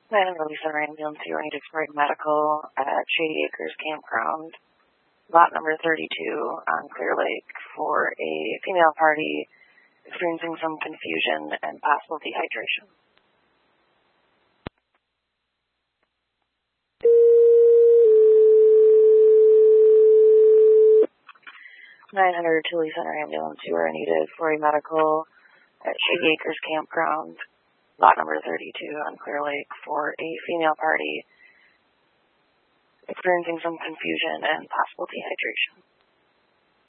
900 Lisa Ambulance, you are needed for a medical at Shady Acres Campground, lot number 32 on Clear Lake for a female party experiencing some confusion and possible dehydration. Chile Center Ambulance, you are needed for a medical at Shady Acres Campground, lot number 32 on Clear Lake for a female party experiencing some confusion and possible dehydration.